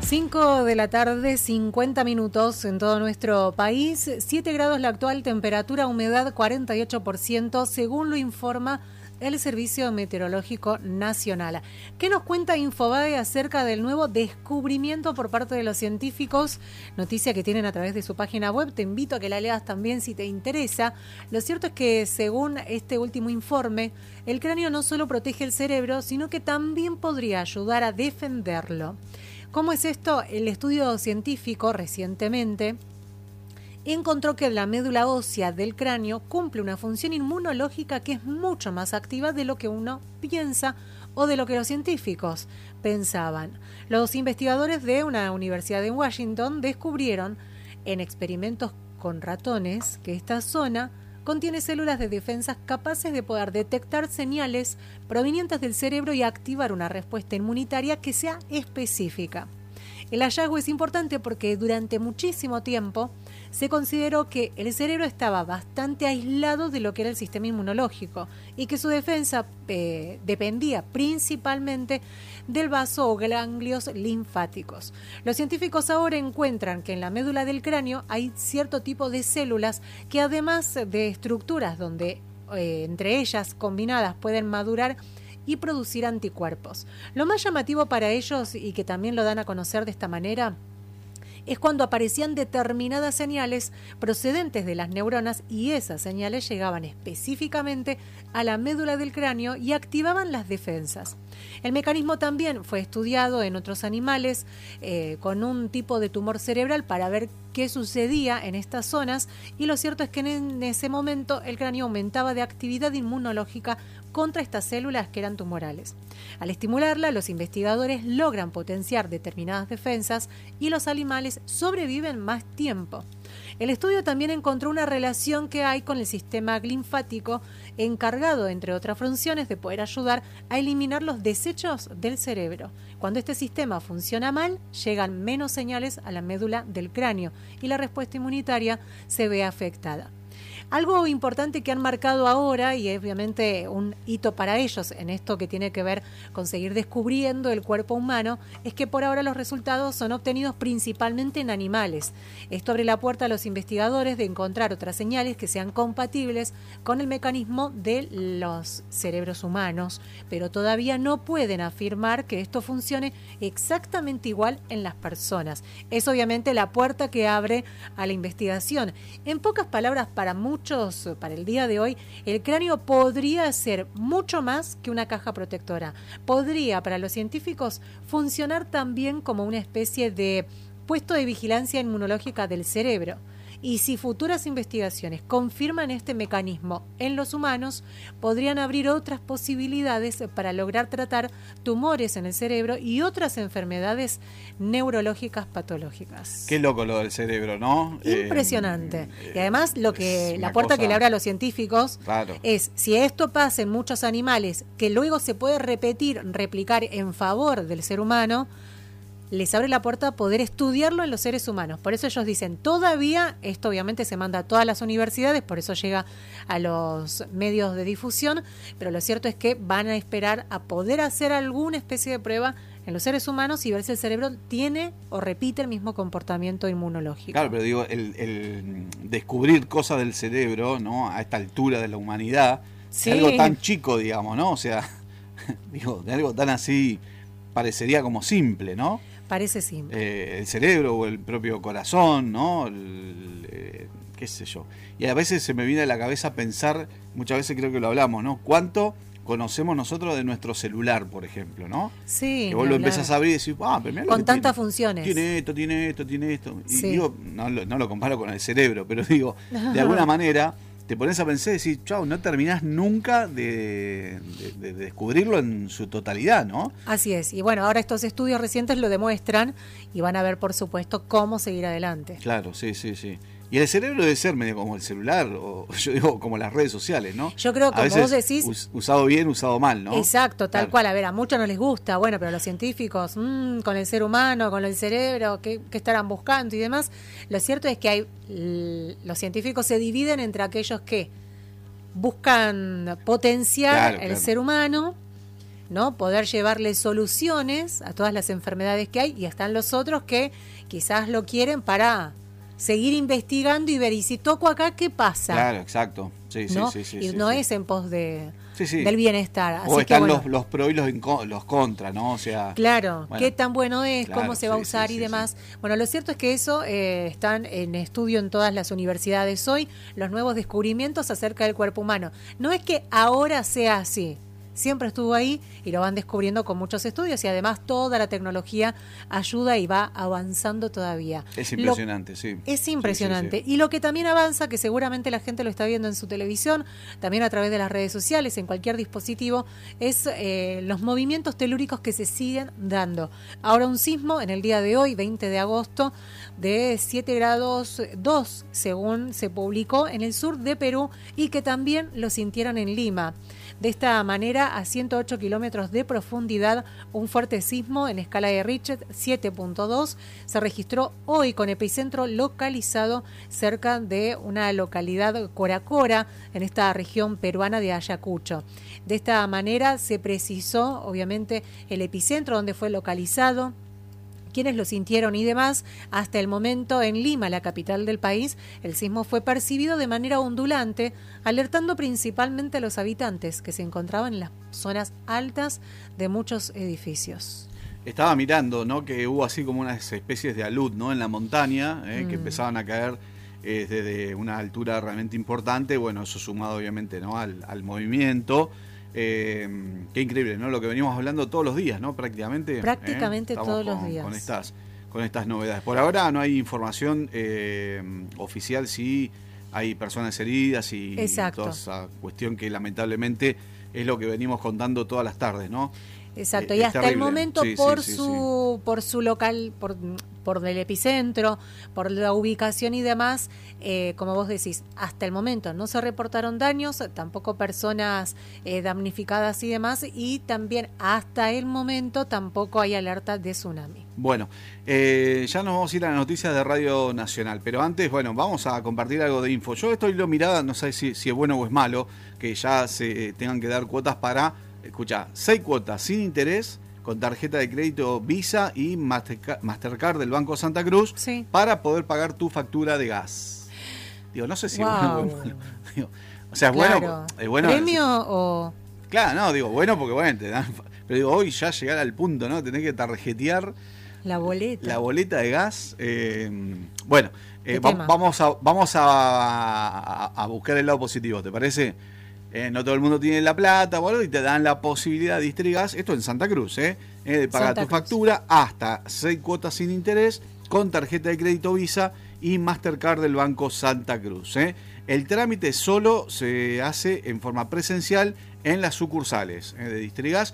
5 de la tarde, 50 minutos en todo nuestro país, 7 grados la actual temperatura, humedad 48%, según lo informa el Servicio Meteorológico Nacional. ¿Qué nos cuenta Infobae acerca del nuevo descubrimiento por parte de los científicos? Noticia que tienen a través de su página web, te invito a que la leas también si te interesa. Lo cierto es que según este último informe, el cráneo no solo protege el cerebro, sino que también podría ayudar a defenderlo. ¿Cómo es esto? El estudio científico recientemente encontró que la médula ósea del cráneo cumple una función inmunológica que es mucho más activa de lo que uno piensa o de lo que los científicos pensaban. Los investigadores de una universidad en Washington descubrieron en experimentos con ratones que esta zona contiene células de defensas capaces de poder detectar señales provenientes del cerebro y activar una respuesta inmunitaria que sea específica. El hallazgo es importante porque durante muchísimo tiempo se consideró que el cerebro estaba bastante aislado de lo que era el sistema inmunológico y que su defensa dependía principalmente del vaso o ganglios linfáticos. Los científicos ahora encuentran que en la médula del cráneo hay cierto tipo de células que, además de estructuras donde entre ellas combinadas pueden madurar y producir anticuerpos. Lo más llamativo para ellos, y que también lo dan a conocer de esta manera, es cuando aparecían determinadas señales procedentes de las neuronas y esas señales llegaban específicamente a la médula del cráneo y activaban las defensas. El mecanismo también fue estudiado en otros animales con un tipo de tumor cerebral para ver qué sucedía en estas zonas, y lo cierto es que en ese momento el cráneo aumentaba de actividad inmunológica contra estas células que eran tumorales. Al estimularla, los investigadores logran potenciar determinadas defensas y los animales sobreviven más tiempo. El estudio también encontró una relación que hay con el sistema linfático, encargado, entre otras funciones, de poder ayudar a eliminar los desechos del cerebro. Cuando este sistema funciona mal, llegan menos señales a la médula del cráneo y la respuesta inmunitaria se ve afectada. Algo importante que han marcado ahora, y obviamente un hito para ellos en esto que tiene que ver con seguir descubriendo el cuerpo humano, es que por ahora los resultados son obtenidos principalmente en animales. Esto abre la puerta a los investigadores de encontrar otras señales que sean compatibles con el mecanismo de los cerebros humanos, pero todavía no pueden afirmar que esto funcione exactamente igual en las personas. Es obviamente la puerta que abre a la investigación. En pocas palabras, para el día de hoy, el cráneo podría ser mucho más que una caja protectora. Podría, para los científicos, funcionar también como una especie de puesto de vigilancia inmunológica del cerebro. Y si futuras investigaciones confirman este mecanismo en los humanos, podrían abrir otras posibilidades para lograr tratar tumores en el cerebro y otras enfermedades neurológicas patológicas. Qué loco lo del cerebro, ¿no? Impresionante. Y además la puerta que le abre a los científicos, claro, es, si esto pasa en muchos animales, que luego se puede replicar en favor del ser humano, les abre la puerta a poder estudiarlo en los seres humanos. Por eso ellos dicen, todavía, esto obviamente se manda a todas las universidades, por eso llega a los medios de difusión, pero lo cierto es que van a esperar a poder hacer alguna especie de prueba en los seres humanos y ver si el cerebro tiene o repite el mismo comportamiento inmunológico. Claro, pero digo, el descubrir cosas del cerebro, ¿no?, a esta altura de la humanidad, sí, algo tan chico, digamos, ¿no? O sea, digo, de algo tan así parecería como simple, ¿no? Parece simple. El cerebro o el propio corazón, ¿no? Qué sé yo. Y a veces se me viene a la cabeza pensar, muchas veces creo que lo hablamos, ¿no? ¿Cuánto conocemos nosotros de nuestro celular, por ejemplo, ¿no? Sí. Que vos lo empezás a abrir y decís, pero mirá lo con que tantas tiene. funciones. Tiene esto. Y sí, digo, no lo comparo con el cerebro, pero digo, de alguna manera te pones a pensar y decís, chau, no terminás nunca de descubrirlo en su totalidad, ¿no? Así es. Y bueno, ahora estos estudios recientes lo demuestran y van a ver, por supuesto, cómo seguir adelante. Claro, sí. Y el cerebro debe ser medio como el celular, o yo digo como las redes sociales, ¿no? Yo creo que, como vos decís, usado bien, usado mal, ¿no? Exacto, tal cual. A ver, a muchos no les gusta, bueno, pero los científicos, con el ser humano, con el cerebro, ¿qué estarán buscando y demás? Lo cierto es que los científicos se dividen entre aquellos que buscan potenciar el ser humano, ¿no? Poder llevarle soluciones a todas las enfermedades que hay, y están los otros que quizás lo quieren para seguir investigando y ver, y si toco acá, ¿qué pasa? Claro, exacto. Sí, ¿no? sí, sí, y sí, no sí. es en pos de Sí. del bienestar. Así O están que, bueno, los pro y los contra, ¿no? O sea, claro, bueno, qué tan bueno es, claro, cómo se va a usar y demás. Bueno, lo cierto es que eso están en estudio en todas las universidades hoy, los nuevos descubrimientos acerca del cuerpo humano. No es que ahora sea así, siempre estuvo ahí y lo van descubriendo con muchos estudios, y además toda la tecnología ayuda y va avanzando todavía. Es impresionante, sí. Es impresionante. Sí. Y lo que también avanza, que seguramente la gente lo está viendo en su televisión, también a través de las redes sociales, en cualquier dispositivo, es los movimientos telúricos que se siguen dando. Ahora un sismo en el día de hoy, 20 de agosto, de 7 grados 2, según se publicó en el sur de Perú, y que también lo sintieron en Lima. De esta manera, a 108 kilómetros de profundidad, un fuerte sismo en escala de Richter 7.2 se registró hoy, con epicentro localizado cerca de una localidad Coracora, en esta región peruana de Ayacucho. De esta manera se precisó, obviamente, el epicentro donde fue localizado, quienes lo sintieron y demás. Hasta el momento, en Lima, la capital del país, el sismo fue percibido de manera ondulante, alertando principalmente a los habitantes que se encontraban en las zonas altas de muchos edificios. Estaba mirando, ¿no? Que hubo así como unas especies de alud, ¿no? En la montaña, que empezaban a caer desde una altura realmente importante. Bueno, eso sumado obviamente, ¿no? al movimiento. Qué increíble, ¿no? Lo que venimos hablando todos los días, ¿no? Prácticamente todos los días. Con estas novedades. Por ahora no hay información oficial si hay personas heridas y toda esa cuestión que lamentablemente es lo que venimos contando todas las tardes, ¿no? Exacto, y hasta terrible. El momento por su local, por el epicentro, por la ubicación y demás, como vos decís, hasta el momento no se reportaron daños, tampoco personas damnificadas y demás, y también hasta el momento tampoco hay alerta de tsunami. Bueno, ya nos vamos a ir a las noticias de Radio Nacional, pero antes, bueno, vamos a compartir algo de info. Yo estoy mirada, no sé si es bueno o es malo, que ya se tengan que dar cuotas para... Escucha, 6 cuotas sin interés con tarjeta de crédito Visa y Mastercard del Banco Santa Cruz, sí, para poder pagar tu factura de gas. Digo, no sé si es bueno o malo. Digo, o sea, claro. Es bueno. ¿Premio o...? Claro, no, digo, bueno porque bueno, te dan... Pero digo, hoy ya llegar al punto, ¿no? Tenés que tarjetear la boleta de gas. Bueno, vamos a buscar el lado positivo, ¿te parece? No todo el mundo tiene la plata, bueno, y te dan la posibilidad de Distrigas, esto en Santa Cruz, de pagar tu factura hasta 6 cuotas sin interés con tarjeta de crédito Visa y Mastercard del Banco Santa Cruz. El trámite solo se hace en forma presencial en las sucursales de Distrigas.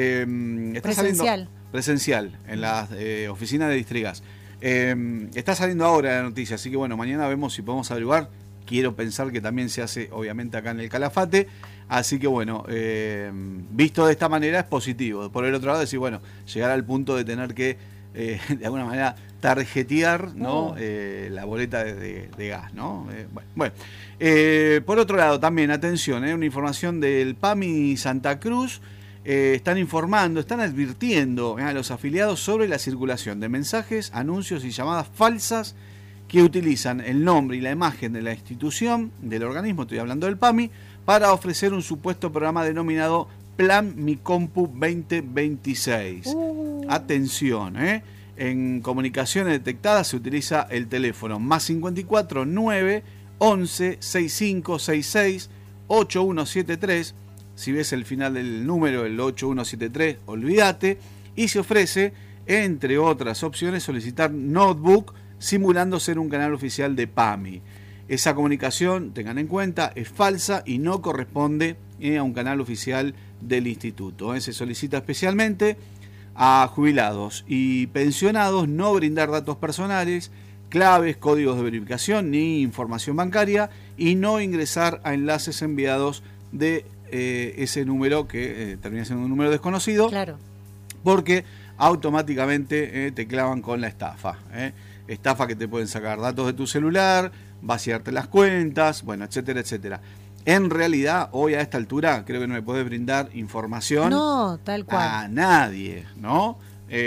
Presencial en las oficinas de Distrigas. Está saliendo ahora la noticia, así que bueno, mañana vemos si podemos averiguar. Quiero pensar que también se hace, obviamente, acá en el Calafate. Así que, bueno, visto de esta manera es positivo. Por el otro lado, decir, bueno, llegar al punto de tener que, de alguna manera, tarjetear, ¿no? La boleta de gas, ¿no? Por otro lado, también, atención, una información del PAMI Santa Cruz. Están informando, están advirtiendo a los afiliados sobre la circulación de mensajes, anuncios y llamadas falsas que utilizan el nombre y la imagen de la institución, del organismo, estoy hablando del PAMI, para ofrecer un supuesto programa denominado Plan Mi Compu 2026. Atención, en comunicaciones detectadas se utiliza el teléfono más 54 9 11 65 66 8173. Si ves el final del número, el 8173, olvídate. Y se ofrece, entre otras opciones, solicitar notebook simulando ser un canal oficial de PAMI. Esa comunicación, tengan en cuenta, es falsa y no corresponde a un canal oficial del instituto. Se solicita especialmente a jubilados y pensionados no brindar datos personales, claves, códigos de verificación ni información bancaria, y no ingresar a enlaces enviados de ese número que termina siendo un número desconocido, claro, porque automáticamente te clavan con la estafa. Estafa que te pueden sacar datos de tu celular, vaciarte las cuentas, bueno, etcétera, etcétera. En realidad, hoy a esta altura, creo que no le podés brindar información No, tal cual. a nadie, ¿no?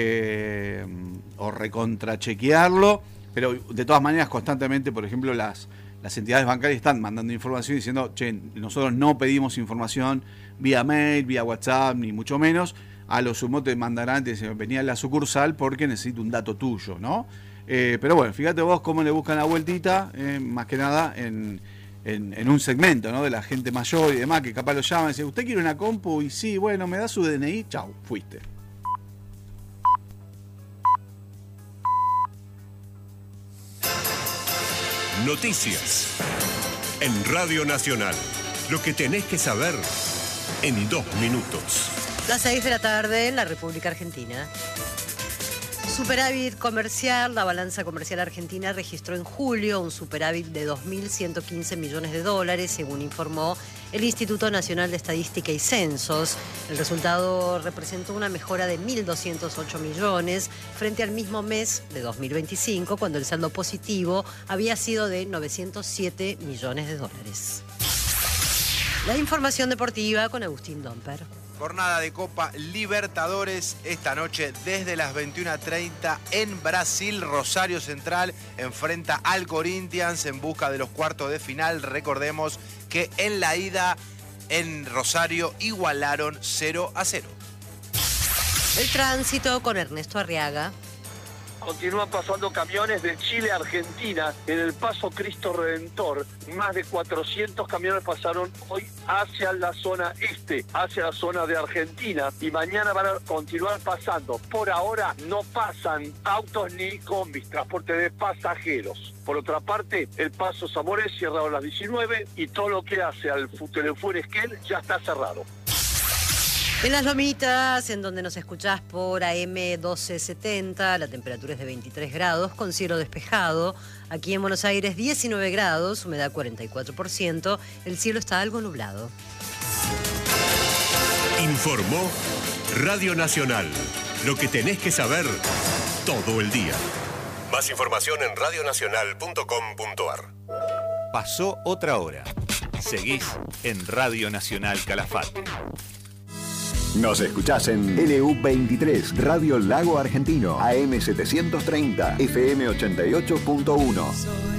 O recontrachequearlo, pero de todas maneras, constantemente, por ejemplo, las entidades bancarias están mandando información diciendo, che, nosotros no pedimos información vía mail, vía WhatsApp, ni mucho menos. A lo sumo te mandarán, te dicen, venía a la sucursal porque necesito un dato tuyo, ¿no? Pero bueno, fíjate vos cómo le buscan la vueltita, más que nada en un segmento, ¿no? De la gente mayor y demás, que capaz lo llaman y dicen, ¿usted quiere una compu? Y sí, bueno, me da su DNI, chau, fuiste. Noticias en Radio Nacional. Lo que tenés que saber en 2 minutos. Las 6 de la tarde en la República Argentina. Superávit comercial. La balanza comercial argentina registró en julio un superávit de 2.115 millones de dólares, según informó el Instituto Nacional de Estadística y Censos. El resultado representó una mejora de 1.208 millones frente al mismo mes de 2025, cuando el saldo positivo había sido de 907 millones de dólares. La información deportiva con Agustín Domper. Jornada de Copa Libertadores esta noche desde las 21:30 en Brasil. Rosario Central enfrenta al Corinthians en busca de los cuartos de final. Recordemos que en la ida en Rosario igualaron 0-0. El tránsito con Ernesto Arriaga. Continúan pasando camiones de Chile a Argentina en el Paso Cristo Redentor. Más de 400 camiones pasaron hoy hacia la zona este, hacia la zona de Argentina, y mañana van a continuar pasando. Por ahora no pasan autos ni combis, transporte de pasajeros. Por otra parte, el Paso Zamora es cerrado a las 19 y todo lo que hace al Telefur Esquel ya está cerrado. En Las Lomitas, en donde nos escuchás por AM 1270, la temperatura es de 23 grados, con cielo despejado. Aquí en Buenos Aires, 19 grados, humedad 44%, el cielo está algo nublado. Informó Radio Nacional. Lo que tenés que saber todo el día. Más información en radionacional.com.ar. Pasó otra hora. Seguís en Radio Nacional Calafate. Nos escuchás en LU23, Radio Lago Argentino, AM 730, FM 88.1.